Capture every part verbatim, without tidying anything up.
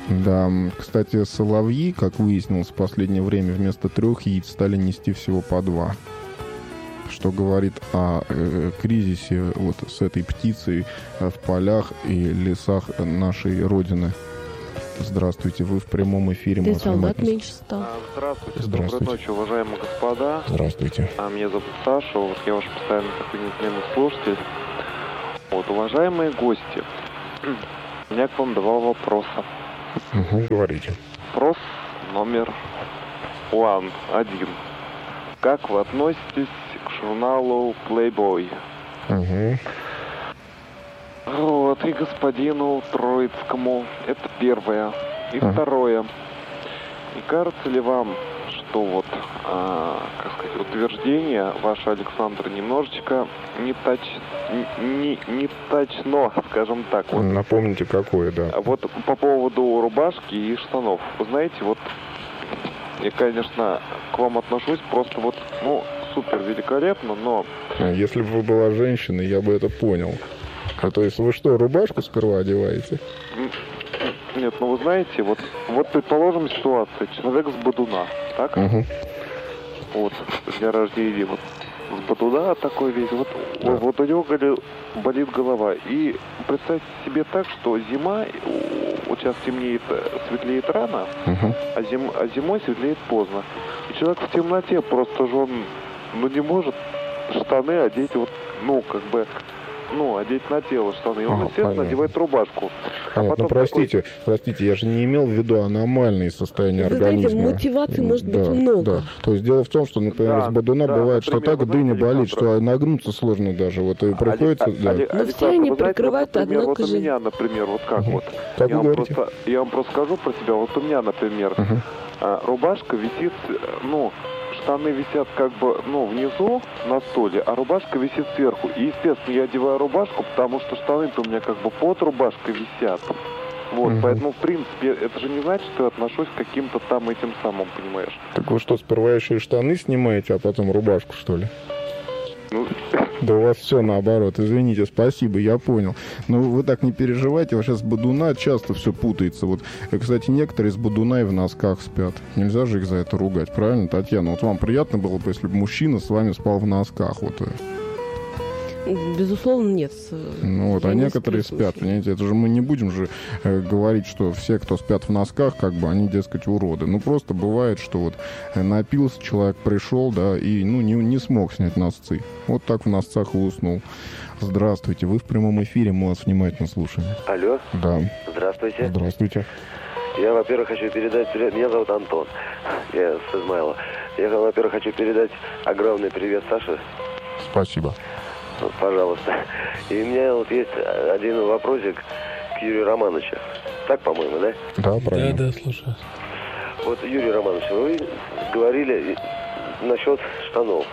Да, кстати, соловьи, как выяснилось в последнее время, вместо трех яиц стали нести всего по два. Что говорит о э, кризисе вот с этой птицей в полях и лесах нашей Родины. Здравствуйте, вы в прямом эфире. Ты солдат меньше стал. Здравствуйте, Здравствуйте. Доброй ночи, уважаемые господа. Здравствуйте. А меня зовут Саша, вот я ваш постоянный такой неизменный слушатель. Вот, уважаемые гости, у меня к вам два вопроса. Угу, говорите. Вопрос номер one, один. Как вы относитесь к журналу Playboy? Угу. Вот, и господину Троицкому. Это первое. И Ага. второе. Не кажется ли вам, что вот, а, как сказать, утверждение ваше, Александр, немножечко не, точ... не, не точно, скажем так. Вот. Напомните, какое, да. А вот по поводу рубашки и штанов. Вы знаете, вот я, конечно, к вам отношусь просто вот, ну, супер великолепно, но... Если бы вы была женщиной, я бы это понял. А то есть вы что, рубашку сперва одеваете? Нет, ну вы знаете, вот, вот предположим ситуация, человек с Бодуна, так? Угу. Вот, дня рождения, вот, с Бодуна такой весь, вот, Да. вот, вот у него говорю, болит голова. И представьте себе так, что зима, вот сейчас темнеет, светлеет рано, Угу. а, зим, а зимой светлеет поздно. И человек в темноте просто же он, ну не может штаны одеть, вот, ну, как бы... Ну, одеть на тело штаны. И он, Ага, естественно, понятно. одевает рубашку. Понятно. Ну, потом простите, простите, я же не имел в виду аномальные состояния Вы знаете, организма. мотиваций может быть Да, много. Да. То есть дело в том, что, например, Да, с Бодуна да, бывает, что например, так вы дыня знаете, болит, Александр, что нагнуться сложно даже. Вот и приходится... Али- да. Али- Но Александр, все они вы знаете, прикрывают вот, например, однако вот же. у меня, например, вот как Мгм. вот. Как я, вы вам говорите? просто, я вам просто скажу про себя. Вот у меня, например, Мгм. а, рубашка висит, э, ну, штаны висят как бы, ну, внизу на столе, а рубашка висит сверху. И, естественно, я одеваю рубашку, потому что штаны-то у меня как бы под рубашкой висят. Вот, Мгм. поэтому, в принципе, это же не значит, что я отношусь к каким-то там этим самым, понимаешь? Так вы что, сперва еще и штаны снимаете, а потом рубашку, что ли? Ну, Да у вас все наоборот. Извините, спасибо, я понял. Но вы так не переживайте, вот сейчас с Бодуна часто все путается. Вот, э, кстати, некоторые с Бодуна и в носках спят. Нельзя же их за это ругать, правильно, Татьяна? Вот вам приятно было бы, если бы мужчина с вами спал в носках, вот. э. Безусловно, нет. Ну вот, Я а не некоторые сплю спят, случаем. понимаете, это же мы не будем же э, говорить, что все, кто спят в носках, как бы они, дескать, уроды. Ну просто бывает, что вот э, напился, человек пришел, да, и ну не, не смог снять носки. Вот так в носках и уснул. Здравствуйте, вы в прямом эфире, мы вас внимательно слушаем. Алло, Да, здравствуйте. здравствуйте. Я, во-первых, хочу передать привет. Меня зовут Антон. Я с Измайлова. Я, во-первых, хочу передать огромный привет Саше. Спасибо. Вот, пожалуйста. И у меня вот есть один вопросик к Юрию Романовичу. Так, по-моему, да? Да, правильно. Да, да, слушаю. Вот, Юрий Романович, вы говорили насчет штанов.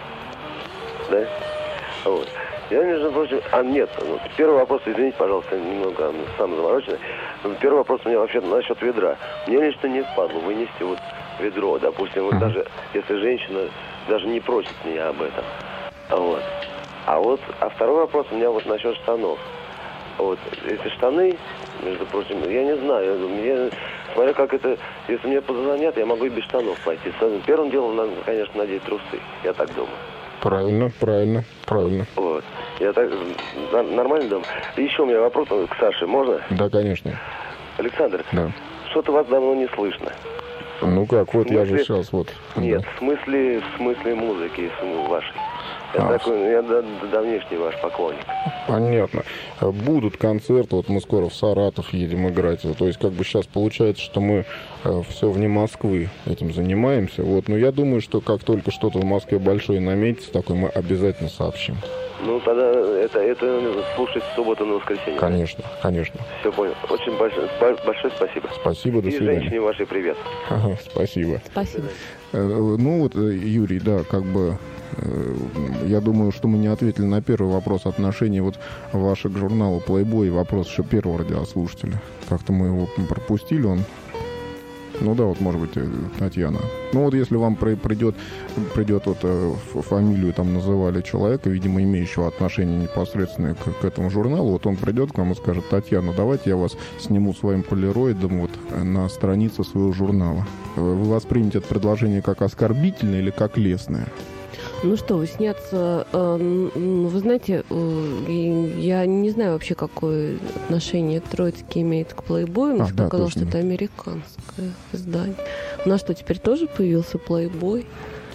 Да? Вот. Я, между прочим... А, нет, ну, первый вопрос, извините, пожалуйста, немного сам замороченный. Первый вопрос у меня вообще насчет ведра. Мне лично не впадло вынести вот ведро, допустим, вот Мгм. даже если женщина даже не просит меня об этом. Вот. А вот, а второй вопрос у меня вот насчет штанов. Вот, эти штаны, между прочим, я не знаю, мне, смотря как это, если мне позвонят, я могу и без штанов пойти. Первым делом надо, конечно, надеть трусы, я так думаю. Правильно, правильно, правильно. Вот. Я так на- нормально думаю. И еще у меня вопрос к Саше, можно? Да, конечно. Александр, Да. что-то вас давно не слышно. Ну как, вот В я же смысле? сейчас вот. Нет, да. в смысле, в смысле музыки в вашей. Я А, такой, я да- давнешний ваш поклонник. Понятно. Будут концерты, вот мы скоро в Саратов едем играть. То есть, как бы сейчас получается, что мы все вне Москвы этим занимаемся. Вот, но я думаю, что как только что-то в Москве большое наметится, такое мы обязательно сообщим. Ну, тогда это, это слушать в субботу на воскресенье. Конечно, конечно. Все понял. Очень большое, большое спасибо. Спасибо, до И свидания. женщине вашей привет. Ага, спасибо. Спасибо. Э, Ну вот, э, Юрий, да, как бы э, я думаю, что мы не ответили на первый вопрос отношения вот ваше к журналу Playboy, вопрос еще первого радиослушателя. Как-то мы его пропустили, он Ну да, вот, может быть, Татьяна. Ну вот если вам придет, придет вот фамилию, там называли человека, видимо, имеющего отношение непосредственно к, к этому журналу, вот он придет к вам и скажет: Татьяна, давайте я вас сниму своим полироидом вот на странице своего журнала. Вы воспримете это предложение как оскорбительное или как лестное? Ну что, вы сняться... Э, вы знаете, э, я не знаю вообще, какое отношение Троицкий имеет к Плейбою. Мне а, да, показалось, что это американское издание. У нас что, теперь тоже появился Плейбой?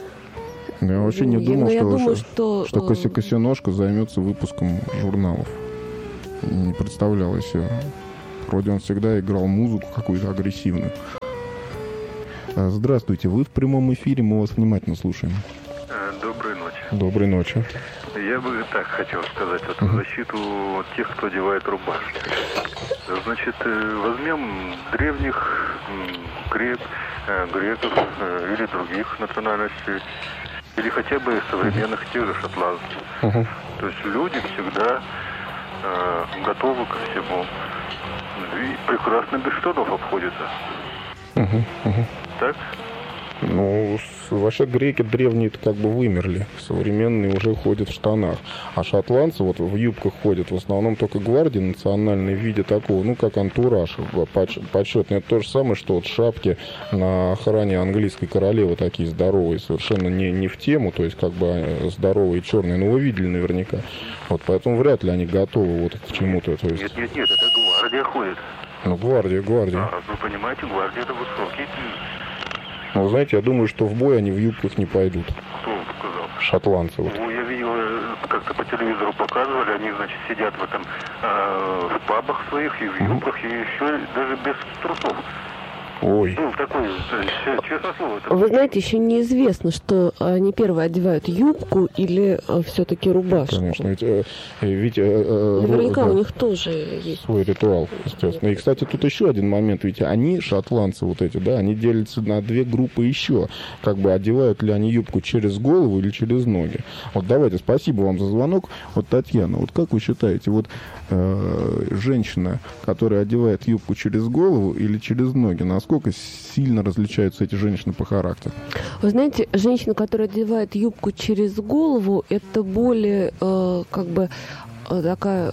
Я вообще не я, думал, я что, думаю, что, что, что Кося Косиножка займется выпуском журналов. Не представляла себе. Вроде он всегда играл музыку какую-то агрессивную. Здравствуйте, вы в прямом эфире, мы вас внимательно слушаем. Доброй ночи. Доброй ночи. Я бы так хотел сказать вот, в защиту тех, кто одевает рубашки. Значит, возьмем древних грек, греков или других национальностей, или хотя бы современных тех же шотландцев. Uh-huh. То есть люди всегда э, готовы ко всему. И прекрасно без штанов обходятся. Uh-huh. Uh-huh. Так? Ну, вообще греки древние-то как бы вымерли. Современные уже ходят в штанах. А шотландцы вот в юбках ходят в основном только гвардии национальной в виде такого, ну, как антураж почетный. Это то же самое, что вот шапки на охране английской королевы такие здоровые, совершенно не, не в тему, то есть как бы здоровые черные. Но вы видели наверняка. Вот поэтому вряд ли они готовы вот к чему-то. То есть... Нет, нет, нет, это гвардия ходит. Ну, гвардия, гвардия. А, вы понимаете, гвардия это высокий. Ну, знаете, я думаю, что в бой они в юбках не пойдут. Кто сказал? Шотландцы. Вот. Ну, я видел, как-то по телевизору показывали, они, значит, сидят в этом, э, в пабах своих, и в юбках, и еще даже без трусов. Ой. Ну, такой, честное слово. Вы знаете, еще неизвестно, что они первые одевают юбку или все-таки рубашку. Конечно, ведь, э, ведь э, наверняка да, у них тоже есть свой ритуал, естественно. И, кстати, тут еще один момент, ведь они, шотландцы вот эти, да, они делятся на две группы еще. Как бы одевают ли они юбку через голову или через ноги. Вот давайте, спасибо вам за звонок. Вот, Татьяна, вот как вы считаете, вот э, женщина, которая одевает юбку через голову или через ноги, насколько сильно различаются эти женщины по характеру? Вы знаете, женщина, которая одевает юбку через голову, это более э, как бы такая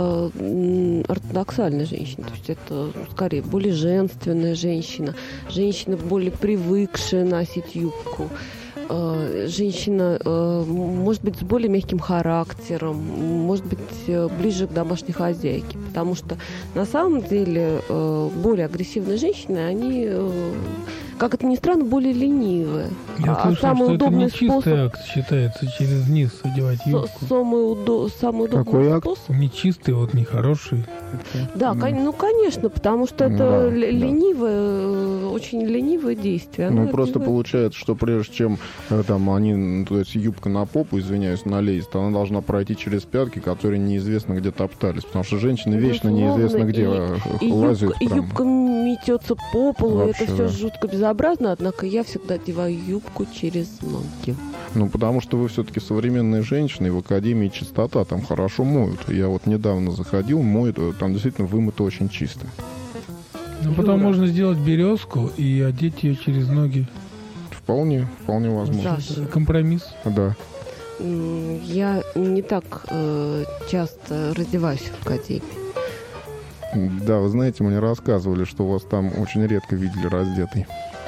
э, ортодоксальная женщина. То есть это скорее более женственная женщина. Женщина, более привыкшая носить юбку. Женщина, может быть, с более мягким характером, может быть, ближе к домашней хозяйке. Потому что, на самом деле, более агрессивные женщины, они, как это ни странно, более ленивые. Я а слышал, самый что удобный это не чистый способ... акт считается через низ одевать юбку. Самый, удо... самый удобный Какой акт? способ... Не чистый, вот нехороший. Да, ну, ну, конечно, потому что это да, ленивое, да. очень ленивое действие. Ну, Оно просто одевает... получается, что прежде чем там они, то есть юбка на попу, извиняюсь, налезет, она должна пройти через пятки, которые неизвестно где топтались. Потому что женщины вечно неизвестно где и, и лазят. Юбка, прям. юбка метется по полу, Вообще, это все да. жутко безобразно, однако я всегда одеваю юбку через ноги. Ну, потому что вы все-таки современные женщины, и в Академии чистота, там хорошо моют. Я вот недавно заходил, моют, там действительно вымыто очень чисто. Ну, потом можно сделать березку и одеть ее через ноги. Вполне, вполне возможно. Саша, компромисс. Да. Я не так э, часто раздеваюсь в Академии. Да, вы знаете, мне рассказывали, что вас там очень редко видели раздетой.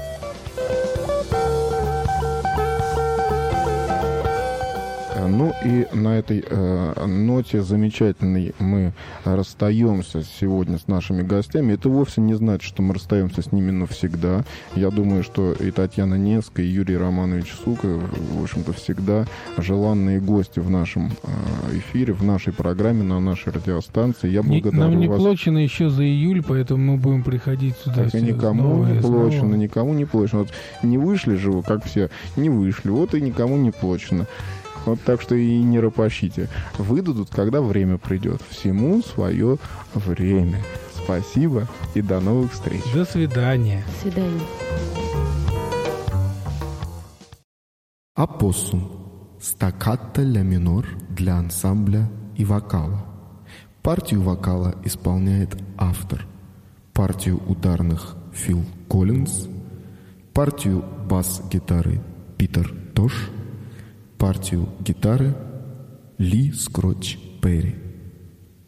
Ну и на этой э, ноте замечательной мы расстаемся сегодня с нашими гостями. Это вовсе не значит, что мы расстаемся с ними навсегда. Я думаю, что и Татьяна Невская, и Юрий Романович Сука, в общем-то, всегда желанные гости в нашем э, эфире, в нашей программе, на нашей радиостанции. Я благодарю Нам не вас. плачено еще за июль, поэтому мы будем приходить сюда. Так и никому не плачено, никому не плачено. Вот не вышли же вы, как все, не вышли. Вот и никому не плачено. Вот так что и не ропощите. Выдадут, когда время придет. Всему свое время. Спасибо и до новых встреч. До свидания. До свидания. Опоссум. Стаккато ля минор для ансамбля и вокала. Партию вокала исполняет автор. Партию ударных Фил Коллинз, партию бас-гитары Питер Тош, партию гитары Ли Скротч Перри.